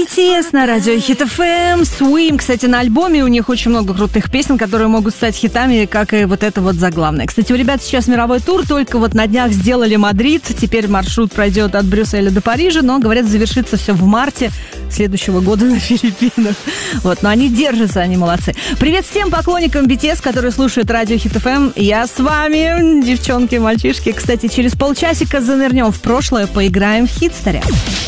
BTS на радио Hit FM. Swim, кстати, на альбоме у них очень много крутых песен, которые могут стать хитами, как и вот это вот заглавное. Кстати, у ребят сейчас мировой тур, только вот на днях сделали Мадрид. Теперь маршрут пройдет от Брюсселя до Парижа, но, говорят, завершится все в марте следующего года на Филиппинах. Вот, но они держатся, они молодцы. Привет всем поклонникам BTS, которые слушают радио Hit FM. Я с вами, девчонки, мальчишки. Кстати, через полчасика занырнем в прошлое, поиграем в хитстере.